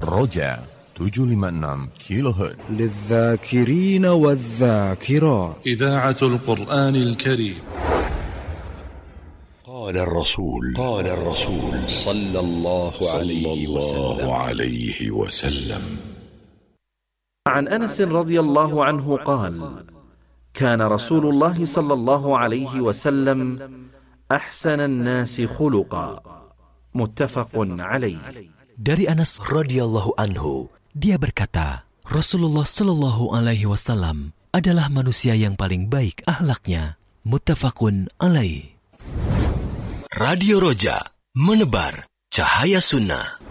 Roja 756 كيلو هرتز للذاكرين والذاكرات. إذاعة القرآن الكريم. قال الرسول صلى الله عليه وسلم. عن أنس رضي الله عنه قال: كان رسول الله صلى الله عليه وسلم أحسن الناس خلقا. متفق عليه. Dari Anas radhiyallahu anhu, dia berkata, Rasulullah sallallahu alaihi wasallam adalah manusia yang paling baik akhlaknya. Muttafaqun alaih. Radio Roja, menebar cahaya sunnah.